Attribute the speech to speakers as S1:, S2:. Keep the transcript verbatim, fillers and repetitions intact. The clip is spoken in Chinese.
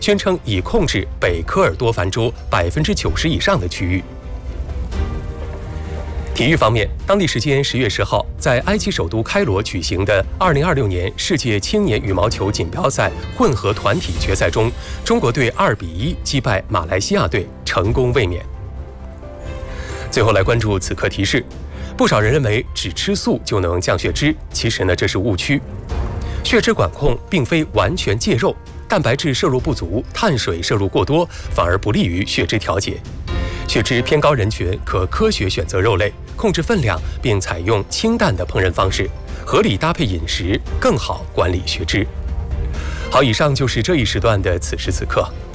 S1: 宣称已控制北科尔多凡州百分之九十以上的区域。体育方面，当地时间十月十号，在埃及首都开罗举行的二零二六年世界青年羽毛球锦标赛混合团体决赛中，中国队二比一击败马来西亚队，成功卫冕。最后来关注此刻提示，不少人认为只吃素就能降血脂，其实呢这是误区。血脂管控并非完全戒肉，蛋白质摄入不足、碳水摄入过多，反而不利于血脂调节。血脂偏高人群可科学选择肉类，控制分量，并采用清淡的烹饪方式，合理搭配饮食，更好管理血脂。好，以上就是这一时段的此时此刻，